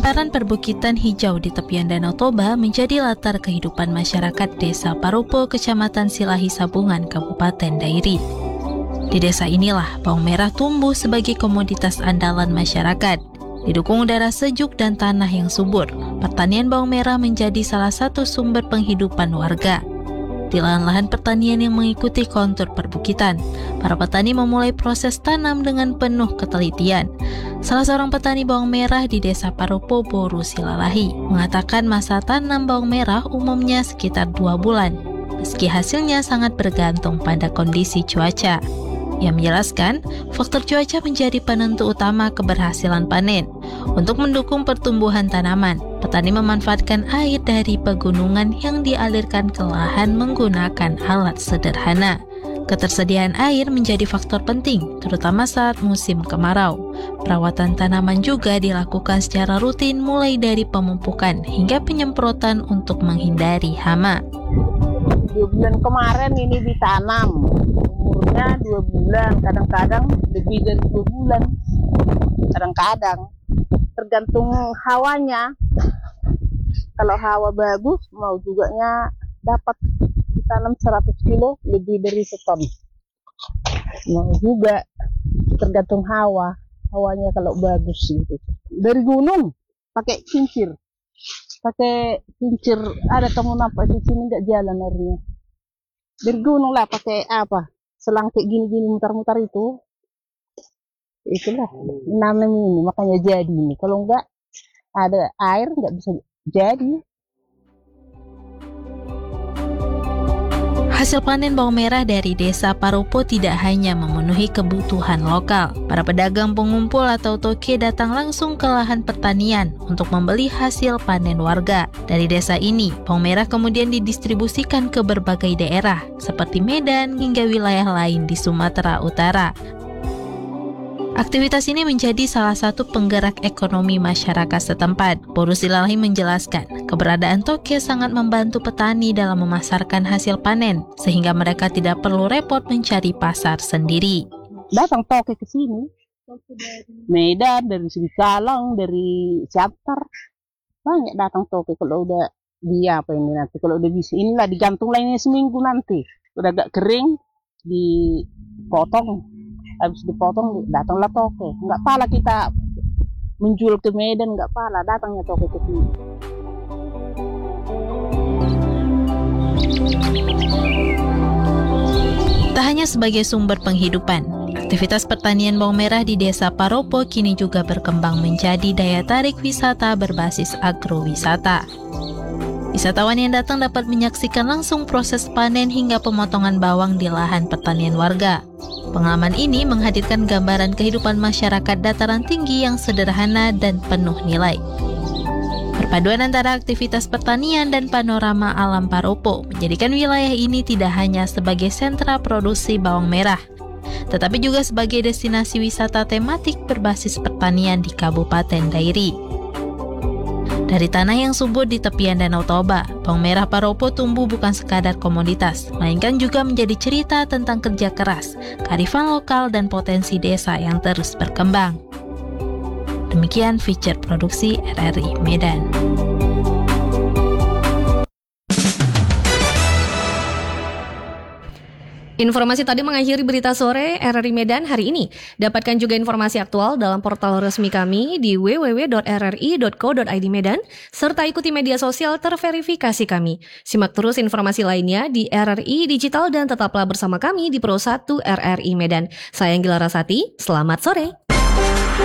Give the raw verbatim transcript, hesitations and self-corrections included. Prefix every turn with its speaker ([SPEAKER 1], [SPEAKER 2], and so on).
[SPEAKER 1] Hamparan perbukitan hijau di tepian Danau Toba menjadi latar kehidupan masyarakat Desa Paropo, Kecamatan Silahi Sabungan, Kabupaten Dairi. Di desa inilah bawang merah tumbuh sebagai komoditas andalan masyarakat. Didukung udara sejuk dan tanah yang subur, pertanian bawang merah menjadi salah satu sumber penghidupan warga. Di lahan-lahan pertanian yang mengikuti kontur perbukitan, para petani memulai proses tanam dengan penuh ketelitian. Salah seorang petani bawang merah di Desa Paropo, Boru Silalahi, mengatakan masa tanam bawang merah umumnya sekitar dua bulan, meski hasilnya sangat bergantung pada kondisi cuaca. Ia menjelaskan, faktor cuaca menjadi penentu utama keberhasilan panen. Untuk mendukung pertumbuhan tanaman, petani memanfaatkan air dari pegunungan yang dialirkan ke lahan menggunakan alat sederhana. Ketersediaan air menjadi faktor penting, terutama saat musim kemarau. Perawatan tanaman juga dilakukan secara rutin, mulai dari pemupukan hingga penyemprotan untuk menghindari hama.
[SPEAKER 2] Dua bulan kemarin ini ditanam, umurnya dua bulan, kadang-kadang lebih dari dua bulan, kadang-kadang tergantung hawanya. Kalau hawa bagus, mau juganya dapat ditanam seratus kilo lebih dari seton. Mau juga tergantung hawa, hawanya kalau bagus gitu. Dari gunung pakai kincir. Pakai kincir, ada kamu nampak di sini nggak jalan airnya. Dari gunung lah pakai apa? Selang kayak gini-gini mutar-mutar itu. Itulah nanam ini, makanya jadi ini. Kalau nggak ada air nggak bisa jadi.
[SPEAKER 1] Hasil panen bawang merah dari Desa Paropo tidak hanya memenuhi kebutuhan lokal. Para pedagang pengumpul atau toke datang langsung ke lahan pertanian untuk membeli hasil panen warga. Dari desa ini, bawang merah kemudian didistribusikan ke berbagai daerah, seperti Medan hingga wilayah lain di Sumatera Utara. Aktivitas ini menjadi salah satu penggerak ekonomi masyarakat setempat. Boru Silalahi menjelaskan, keberadaan toke sangat membantu petani dalam memasarkan hasil panen, sehingga mereka tidak perlu repot mencari pasar sendiri.
[SPEAKER 2] Datang toke ke sini, Medan, dari Singkalang, dari Siantar, banyak datang toke. Kalau udah dia apa ini nanti, kalau udah bisa inilah digantung lainnya seminggu nanti, udah agak kering, dipotong. Habis dipotong, datanglah toke. Nggak pala kita menjual ke Medan, nggak pala, datangnya toke ke sini.
[SPEAKER 1] Tak hanya sebagai sumber penghidupan, aktivitas pertanian bawang merah di Desa Paropo kini juga berkembang menjadi daya tarik wisata berbasis agrowisata. Wisatawan yang datang dapat menyaksikan langsung proses panen hingga pemotongan bawang di lahan pertanian warga. Pengalaman ini menghadirkan gambaran kehidupan masyarakat dataran tinggi yang sederhana dan penuh nilai. Perpaduan antara aktivitas pertanian dan panorama alam Paropo menjadikan wilayah ini tidak hanya sebagai sentra produksi bawang merah, tetapi juga sebagai destinasi wisata tematik berbasis pertanian di Kabupaten Dairi. Dari tanah yang subur di tepian Danau Toba, bawang merah Paropo tumbuh bukan sekadar komoditas, melainkan juga menjadi cerita tentang kerja keras, kearifan lokal, dan potensi desa yang terus berkembang. Demikian feature produksi R R I Medan.
[SPEAKER 3] Informasi tadi mengakhiri berita sore R R I Medan hari ini. Dapatkan juga informasi aktual dalam portal resmi kami di w w w dot r r i dot co dot i d Medan, serta ikuti media sosial terverifikasi kami. Simak terus informasi lainnya di R R I Digital dan tetaplah bersama kami di Pro satu R R I Medan. Saya Anggila Rasati, selamat sore.